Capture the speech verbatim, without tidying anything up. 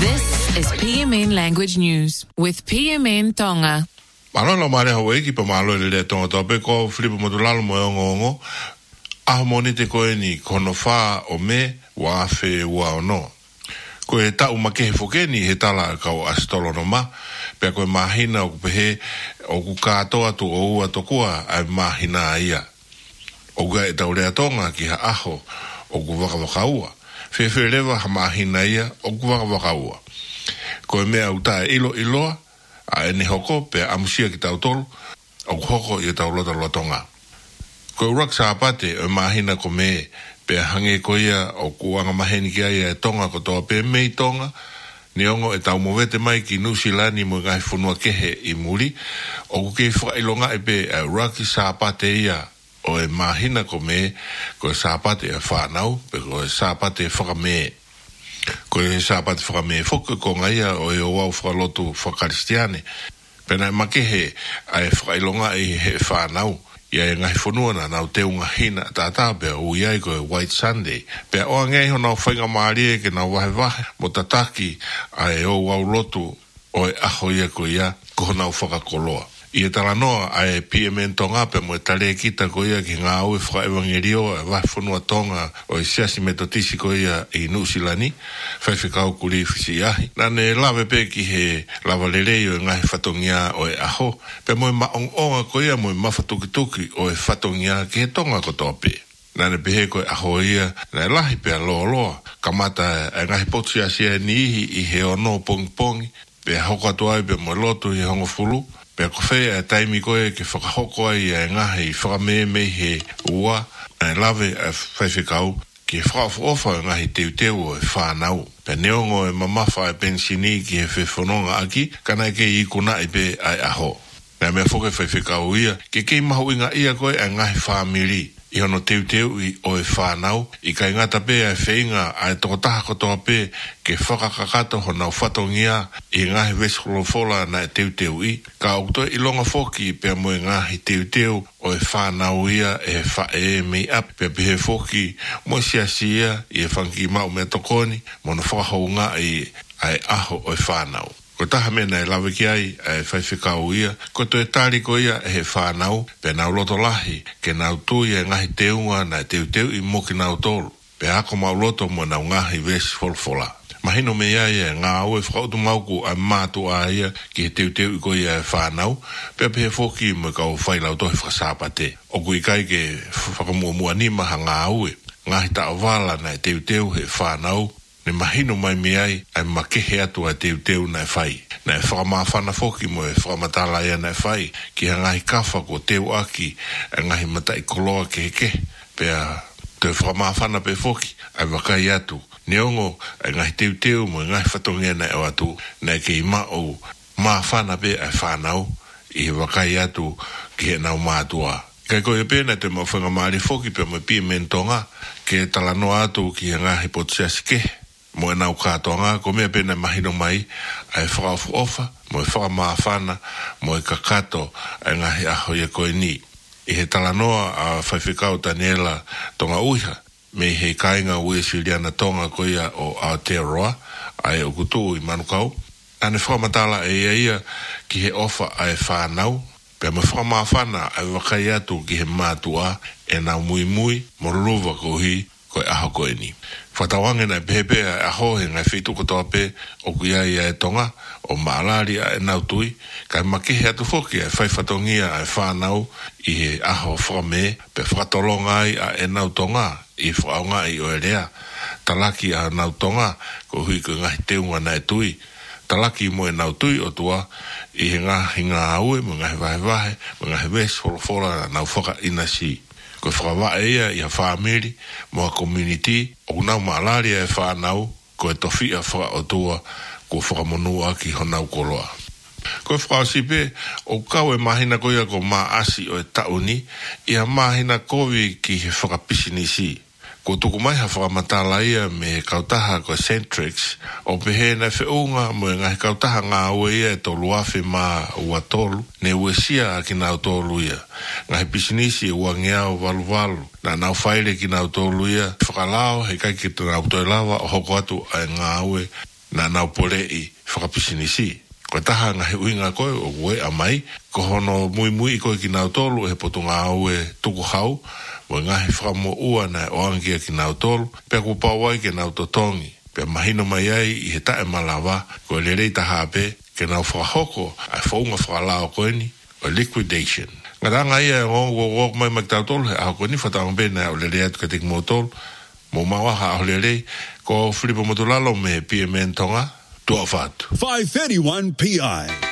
This is P M N Language News with P M N Tonga. Malolo mare hawe ki pa malo le tonga tope ko flipu modulalo mo ngongo. A moni te ko ni kono fa o me wa fe wa no. Ko e ta umake foke ni he tala ka o astolo no ma. Pe ko mahina o pe o ku kato atu o atu kua ai mahina ia. O ga e taure atonga ki ha aho o ku waka waka ua. Fe fe lewa ha mahina ia o ku waka waka ua. Ko e mea uta ilo iloa a ene hoko pe amusia ki tau tolu o hoko i tau lota lotonga. Ko e urak sa apate o mahina ko me pe hange ko ia o kuanga maheni ki aia e tonga ko toa pe mei tonga ni ongo e tau movete mai ki nusilani mo ngai funua kehe i muri o ku kei whaka ilonga e pe e urak sa apate ia o e mahina ko me ko e sa apate e whanau pe ko e sa apate e whaka me ko e sa apate whaka me foka ko ngaia o e o wau whakalotu whakaristiane pena e makehe a e whaka ilonga i he whanau ia e ngai whanua na nau te unga hina tata pe o iai ko e White Sunday pe o ngai ho nau whainga maari e ke nau wahe wahe mo tataki a e o wau lotu o e aho ia ko ia ko nau whakakoloa. I e tala noa a e P M N Tonga pe mo e tale kita ko ia ki ngā au e whaka evangerio e wahe whanua tonga o e siasi metotisi ko ia i Nusilani whaiwhikau kuri whisi ahi. Nane e lawe pe ki he lawa lereo e ngahi whatongia o e aho pe mo e maongonga ko ia mo e mawhatukituki o e whatongia ki he tonga ko tope. Nane pehe ko e aho ia na e lahi pe a loa loa kamata e ngahi potsi asia ni ihi i he ono pongi pongi pe hoko atu ai pe mo e lotu i hongo fulu pe ko fe e taimi ko e ke whakahoko ai e ngahi i whakamee mei he ua e lawe e whaiwhikau ki e whakaofa e ngahi teu teu o e whanau pe neongo e mamafa e pensini ki e whewhanonga aki kana e ke i kuna i pe ai aho na mea whoke whaiwhikau ia ke kei mahu inga ia ko e ngahi whamiri i hono teu teu i o e whanau i kai ngata pe e whainga a e tokotaha kotoa pe ke whakakakato ho nau whatongia i ngahi weskolofola na e teu teu i ka okto i longa foki pe mo e ngahi teu teu o e whanau ia e whae mei ap pe pehe foki mo sia sia i e whanki mau mea tokoni mo na whakahounga i ai aho o e whanau. Ko taha mena e lawe ki ai e whaiwhikau ia, ko to e tāri ko ia e he whanau, pe nau loto lahi, ke nau tui e ngahi teunga na teu teu i moki nau tolu, pe ako mau loto mo nau ngahi vesi folfola. Mahino me ia e ngā au e whakautu mauku a mātu a ia ki he teu teu i ko ia e whanau, pe pe he foki mo kau whailau tohi whakasāpate. O kui kai ke whakamua nima ha ngā au e, ngahi ta avala na teu teu he whanau, ne mahino mai me ai ai makehe atu a teu teu na e whai. Na e whakamawhana foki mo e whakamatala ia na e whai ki ha ngahi kawha ko teu aki e ngahi mata i koloa ke heke. Pea te whakamawhana pe foki ai wakai atu. Neongo e ngahi teu teu mo e ngahi whatongia na e atu na e ke i mao mawhana pe ai whanau i wakai atu ki he nau mātua. Kai koe pēna te mawhanga maari foki pe mo P M N Tonga ke talano atu ki he ngahi potsiasi ke. Mo e nau kātoanga, ko mea pēna mahino mai, ai whakaufu ofa, mo e whakamawhana, mo e kakato, ai ngahi aho ia koe ni. I he talanoa a whaiwhikau Daniela tonga uiha, me he kainga ue Siliana tonga ko ia o Aotearoa, ai o kutu i manukau. Ane whakamatala e ia ia ki he ofa ai whanau, pe me whakamawhana ai wakai atu ki he mātua, e nau mui mui, mo ruruwa ko hi, ko e aho koe ni. Whatawange na pepe a aho he ngai whitu kotoa pe o kuia ia e tonga o maalari a e nau tui kai makehe atu whoki a e whaifatongia a e whanau i he aho whame pe whakatolonga ai a e nau tonga i whaonga i o e rea talaki a nau tonga ko hui ko ngahi teunga na e tui talaki mo e nau tui o tua i he ngahi ngā aue mo ngahi vahe vahe mo ngahi ves holofola nau whaka inasi. Ko whakawa ea i a whamiri, mo a community, o nau maalari e whanau, ko e tofi a whaka o tua, ko whakamonua ki honau koloa. Ko whakasipe, o kau e mahina ko ia ko maa asi o e tauni, i a mahina kovi ki he whakapisinisi. Ko tuku mai ha whakamatala ia me kautaha ko Centrex, o pehe na whiunga mo e ngahi kautaha ngā ue ia e tolu awhi mā ua tolu, ne ue sia ki nau tolu ia. Ngahi pisinisi ua ngeao walu walu, na nau whaile ki nau tolu ia, whakalao he kai ki te nau toi lawa o hoko atu ai ngā ue na nau pole i whakapisinisi. Ko taha ngahe uinga koe o ue a mai, ko hono mui mui koe ki nau tolu e potunga au e tuku hau, o ngahe whakamo ua na o angia ki nau tolu, pe ku pawai ke nau totongi, pe mahino mai ai i he tae malawa, ko le rei taha ape, ke nau whakahoko, ai whaunga whakalao koe ni, o liquidation. Ngā ranga ia o o o mai mai tau tolu, he aho koe ni whatang bena o le rei atu ka tik mo tolu, mo mawaha aho le rei, ko Filipo Motulalo me P M N Tonga, tua whatu. five thirty-one P I